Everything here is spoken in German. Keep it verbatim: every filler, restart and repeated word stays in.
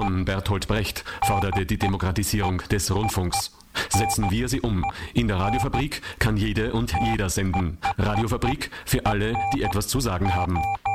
von Bertolt Brecht forderte die Demokratisierung des Rundfunks. Setzen wir sie um. In der Radiofabrik kann jede und jeder senden. Radiofabrik für alle, die etwas zu sagen haben.